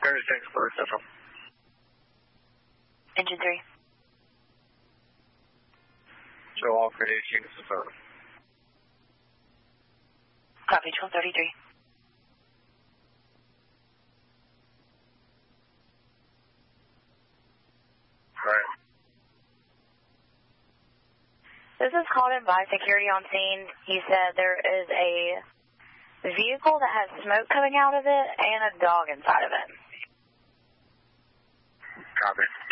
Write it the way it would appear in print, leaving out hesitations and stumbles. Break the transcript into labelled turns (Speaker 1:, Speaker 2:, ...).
Speaker 1: 36 for Central.
Speaker 2: Engine 3.
Speaker 1: Show all British units of service.
Speaker 2: Copy, 1233.
Speaker 1: Alright.
Speaker 2: This is called in by security on scene. He said there is a vehicle that has smoke coming out of it and a dog inside of it.
Speaker 1: Copy.